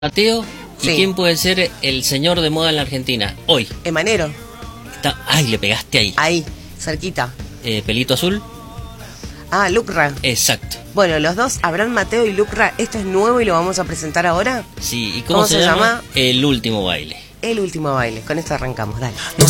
Mateo, ¿y Sí. quién puede ser el señor de moda en la Argentina hoy? Emanero, Ay, le pegaste ahí. ahí, cerquita. Pelito azul. Ah, Lucra. Exacto. Bueno, los dos, Abraham Mateo y Lucra, esto es nuevo y lo vamos a presentar ahora. Sí, ¿y cómo ¿Cómo se se llama? llama? El último baile. El último baile. Con esto arrancamos, dale. No